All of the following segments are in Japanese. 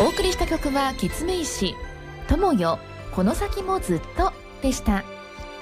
お送りした曲はケツメイシ友よこの先もずっとでした。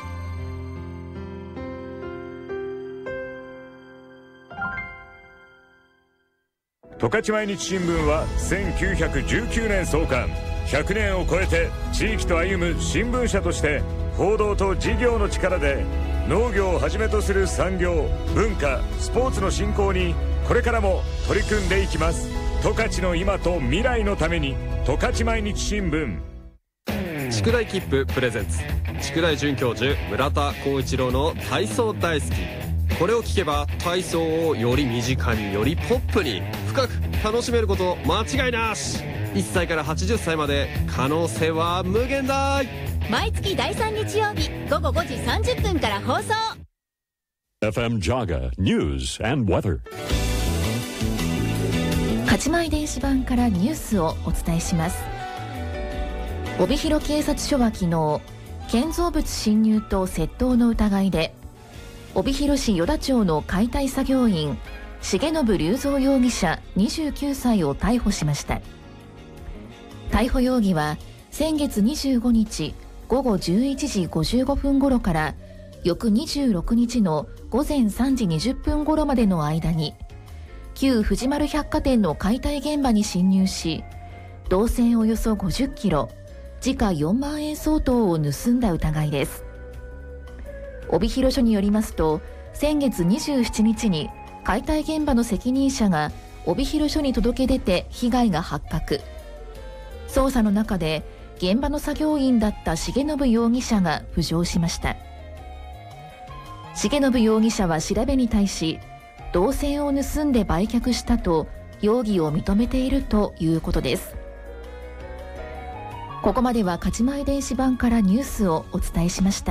十勝毎日新聞は1919年創刊、100年を超えて地域と歩む新聞社として報道と事業の力で農業をはじめとする産業、文化、スポーツの振興にこれからも取り組んでいきます。十勝の今と未来のために十勝毎日新聞。 宿題切符プレゼンツ、宿題准教授村田光一郎の体操大好き。これを聞けば体操をより身近に、よりポップに深く楽しめること間違いなし。1歳から80歳まで可能性は無限大。 毎月第3日曜日午後5時30分から放送。 FM Jaga News and Weather。 勝前電子版からニュースをお伝えします。帯広警察署は昨日、建造物侵入と窃盗の疑いで帯広市与田町の解体作業員重信隆三容疑者29歳を逮捕しました。逮捕容疑は先月25日午後11時55分頃から翌26日の午前3時20分頃までの間に旧藤丸百貨店の解体現場に侵入し、銅線およそ50キロ、時価4万円相当を盗んだ疑いです。帯広署によりますと、先月27日に解体現場の責任者が帯広署に届け出て被害が発覚。捜査の中で現場の作業員だった重信容疑者が浮上しました。重信容疑者は調べに対し、銅線を盗んで売却したと容疑を認めているということです。ここまでは勝前電子版からニュースをお伝えしました。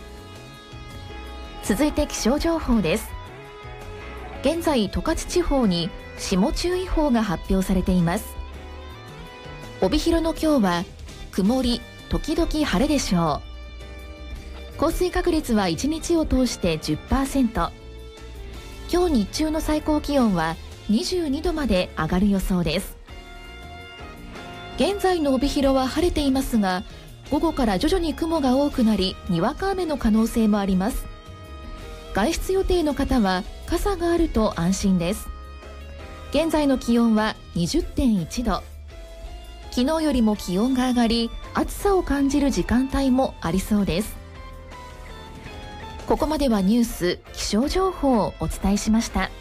続いて気象情報です。現在十勝地方に霜注意報が発表されています。帯広の今日は曇り時々晴れでしょう。降水確率は1日を通して 10%。 今日日中の最高気温は22度まで上がる予想です。現在の帯広は晴れていますが、午後から徐々に雲が多くなり、にわか雨の可能性もあります。外出予定の方は傘があると安心です。現在の気温は 20.1 度。昨日よりも気温が上がり、暑さを感じる時間帯もありそうです。ここまではニュース、気象情報をお伝えしました。